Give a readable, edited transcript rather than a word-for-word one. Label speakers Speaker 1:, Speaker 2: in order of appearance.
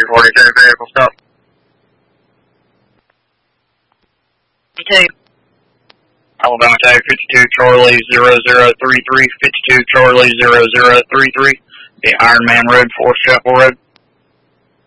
Speaker 1: 42, vehicle stop.
Speaker 2: 52.
Speaker 1: Alabama tag 52 Charlie 0033, 52 Charlie 0033, the Iron Man Road, 4th Chapel Road.